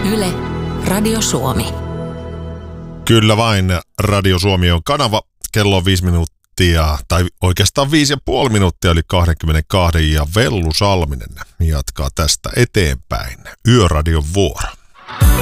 Yle, Radio Suomi. Kyllä vain, Radio Suomi on kanava. Kello on 5 minuuttia, tai oikeastaan 5,5 minuuttia yli 22, ja Vellu Salminen jatkaa tästä eteenpäin. Yöradion vuoro.